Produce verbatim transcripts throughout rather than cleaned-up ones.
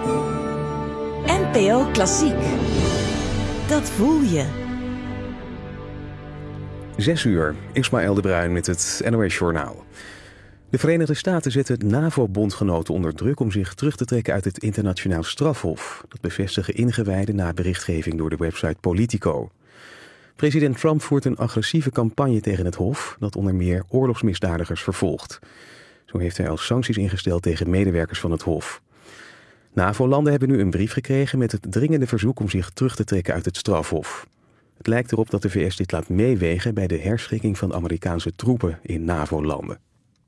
N P O Klassiek. Dat voel je. Zes uur, Ismaël de Bruin met het N O S-journaal. De Verenigde Staten zetten NAVO-bondgenoten onder druk om zich terug te trekken uit het internationaal strafhof. Dat bevestigen ingewijden na berichtgeving door de website Politico. President Trump voert een agressieve campagne tegen het hof, dat onder meer oorlogsmisdadigers vervolgt. Zo heeft hij al sancties ingesteld tegen medewerkers van het hof. NAVO-landen hebben nu een brief gekregen met het dringende verzoek om zich terug te trekken uit het strafhof. Het lijkt erop dat de V S dit laat meewegen bij de herschikking van Amerikaanse troepen in NAVO-landen.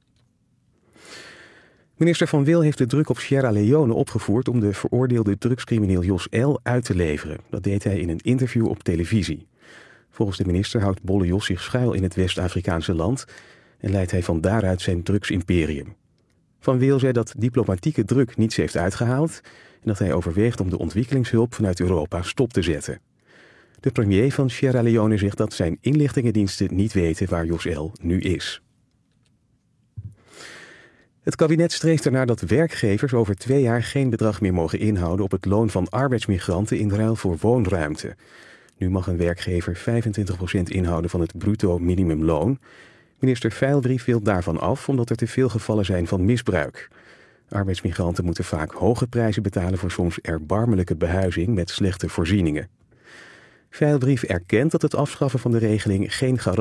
Minister Van Wil heeft de druk op Sierra Leone opgevoerd om de veroordeelde drugscrimineel Jos L. uit te leveren. Dat deed hij in een interview op televisie. Volgens de minister houdt Bolle Jos zich schuil in het West-Afrikaanse land en leidt hij van daaruit zijn drugsimperium. Van Wil zei dat diplomatieke druk niets heeft uitgehaald en dat hij overweegt om de ontwikkelingshulp vanuit Europa stop te zetten. De premier van Sierra Leone zegt dat zijn inlichtingendiensten niet weten waar Jos L. nu is. Het kabinet streeft ernaar dat werkgevers over twee jaar geen bedrag meer mogen inhouden op het loon van arbeidsmigranten in ruil voor woonruimte. Nu mag een werkgever vijfentwintig procent inhouden van het bruto minimumloon. Minister Veilbrief wil daarvan af omdat er te veel gevallen zijn van misbruik. Arbeidsmigranten moeten vaak hoge prijzen betalen voor soms erbarmelijke behuizing met slechte voorzieningen. Veilbrief erkent dat het afschaffen van de regeling geen garantie